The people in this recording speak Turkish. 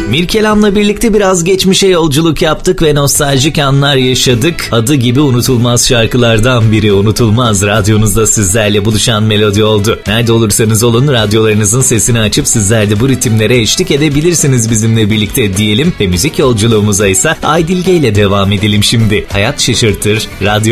Mirkelam'la birlikte biraz geçmişe yolculuk yaptık ve nostaljik anlar yaşadık. Adı gibi unutulmaz şarkılardan biri, unutulmaz radyonuzda sizlerle buluşan melodi oldu. Nerede olursanız olun radyolarınızın sesini açıp sizler de bu ritimlere eşlik edebilirsiniz bizimle birlikte diyelim ve müzik yolculuğumuza ise Aydilge ile devam edelim şimdi. Hayat şaşırtır, radyo